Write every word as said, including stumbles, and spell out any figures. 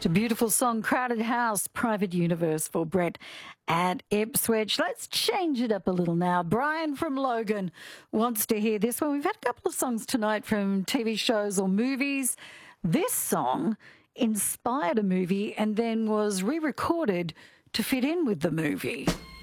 A beautiful song, Crowded House, Private Universe for Brett at Ipswich. Let's change it up a little now. Brian from Logan wants to hear this one. We've had a couple of songs tonight from T V shows or movies. This song inspired a movie and then was re-recorded to fit in with the movie.